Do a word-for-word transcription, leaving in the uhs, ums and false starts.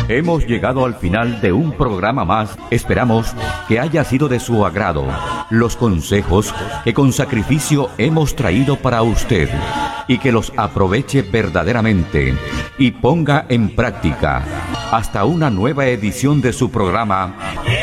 Hemos llegado al final de un programa más. Esperamos que haya sido de su agrado los consejos que con sacrificio hemos traído para usted y que los aproveche verdaderamente y ponga en práctica. Hasta una nueva edición de su programa